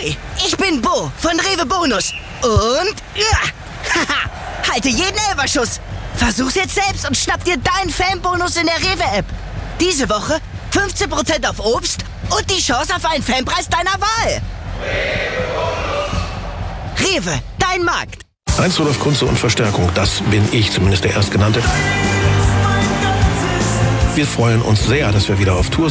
Hi, ich bin Bo von Rewe Bonus. Und halte jeden Elferschuss. Versuch's jetzt selbst und schnapp dir deinen Fanbonus in der Rewe-App. Diese Woche 15% auf Obst und die Chance auf einen Fanpreis deiner Wahl. Rewe, dein Markt. Heinz Rudolf Kunze und Verstärkung, das bin ich, zumindest der Erstgenannte. Wir freuen uns sehr, dass wir wieder auf Tour